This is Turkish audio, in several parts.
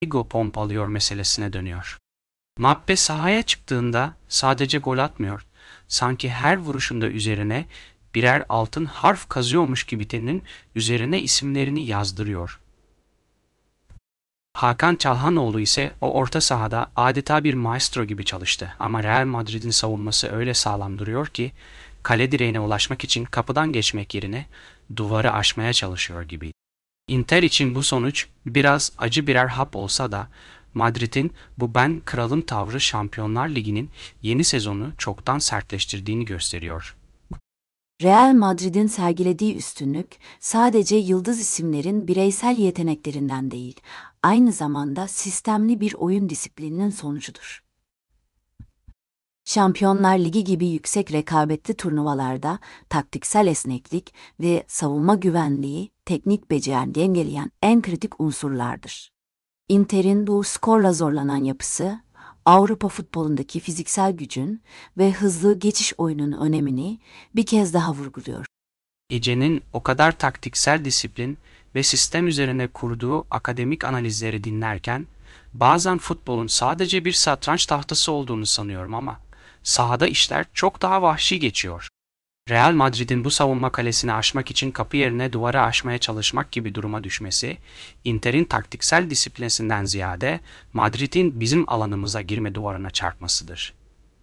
ego pompalıyor meselesine dönüyor. Mbappe sahaya çıktığında sadece gol atmıyor. Sanki her vuruşunda üzerine birer altın harf kazıyormuş gibi tenin üzerine isimlerini yazdırıyor. Hakan Çalhanoğlu ise o orta sahada adeta bir maestro gibi çalıştı. Ama Real Madrid'in savunması öyle sağlam duruyor ki kale direğine ulaşmak için kapıdan geçmek yerine duvarı aşmaya çalışıyor gibi. Inter için bu sonuç biraz acı birer hap olsa da Madrid'in bu ben kralım tavrı Şampiyonlar Ligi'nin yeni sezonu çoktan sertleştirdiğini gösteriyor. Real Madrid'in sergilediği üstünlük sadece yıldız isimlerin bireysel yeteneklerinden değil, aynı zamanda sistemli bir oyun disiplininin sonucudur. Şampiyonlar Ligi gibi yüksek rekabetli turnuvalarda taktiksel esneklik ve savunma güvenliği, teknik beceri dengeleyen en kritik unsurlardır. Inter'in bu skorla zorlanan yapısı, Avrupa futbolundaki fiziksel gücün ve hızlı geçiş oyunun önemini bir kez daha vurguluyor. Ece'nin o kadar taktiksel disiplin ve sistem üzerine kurduğu akademik analizleri dinlerken bazen futbolun sadece bir satranç tahtası olduğunu sanıyorum ama sahada işler çok daha vahşi geçiyor. Real Madrid'in bu savunma kalesini aşmak için kapı yerine duvarı aşmaya çalışmak gibi duruma düşmesi, Inter'in taktiksel disiplinsinden ziyade Madrid'in bizim alanımıza girme duvarına çarpmasıdır.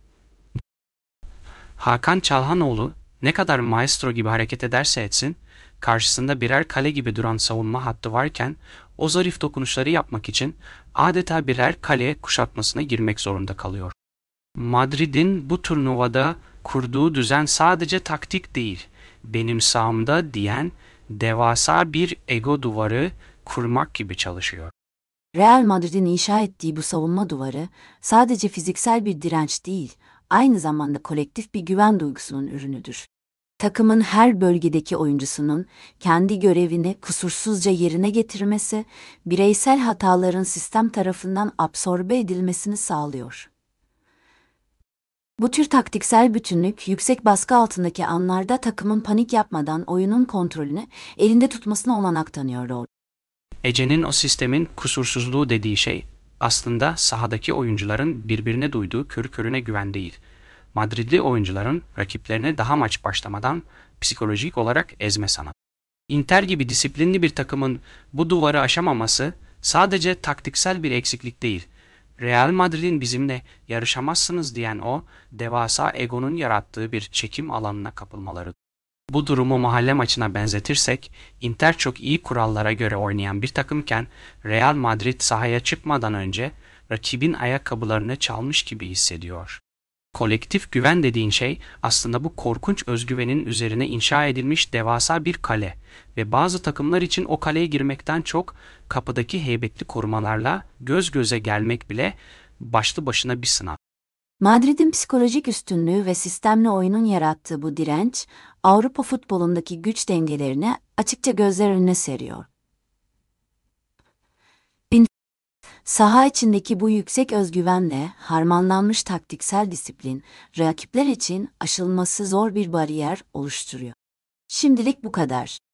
Hakan Çalhanoğlu ne kadar maestro gibi hareket ederse etsin, karşısında birer kale gibi duran savunma hattı varken o zarif dokunuşları yapmak için adeta birer kale kuşatmasına girmek zorunda kalıyor. Madrid'in bu turnuvada kurduğu düzen sadece taktik değil, benim sahamda diyen devasa bir ego duvarı kurmak gibi çalışıyor. Real Madrid'in inşa ettiği bu savunma duvarı sadece fiziksel bir direnç değil, aynı zamanda kolektif bir güven duygusunun ürünüdür. Takımın her bölgedeki oyuncusunun kendi görevini kusursuzca yerine getirmesi, bireysel hataların sistem tarafından absorbe edilmesini sağlıyor. Bu tür taktiksel bütünlük, yüksek baskı altındaki anlarda takımın panik yapmadan oyunun kontrolünü elinde tutmasına olanak tanıyor. Ece'nin o sistemin kusursuzluğu dediği şey aslında sahadaki oyuncuların birbirine duyduğu körü körüne güven değil. Madridli oyuncuların rakiplerine daha maç başlamadan psikolojik olarak ezme sanatı. Inter gibi disiplinli bir takımın bu duvarı aşamaması sadece taktiksel bir eksiklik değil. Real Madrid'in bizimle yarışamazsınız diyen o devasa egonun yarattığı bir çekim alanına kapılmaları. Bu durumu mahalle maçına benzetirsek, Inter çok iyi kurallara göre oynayan bir takımken Real Madrid sahaya çıkmadan önce rakibin ayakkabılarını çalmış gibi hissediyor. Kolektif güven dediğin şey aslında bu korkunç özgüvenin üzerine inşa edilmiş devasa bir kale ve bazı takımlar için o kaleye girmekten çok kapıdaki heybetli korumalarla göz göze gelmek bile başlı başına bir sınav. Madrid'in psikolojik üstünlüğü ve sistemli oyunun yarattığı bu direnç, Avrupa futbolundaki güç dengelerini açıkça gözler önüne seriyor. Saha içindeki bu yüksek özgüvenle harmanlanmış taktiksel disiplin, rakipler için aşılması zor bir bariyer oluşturuyor. Şimdilik bu kadar.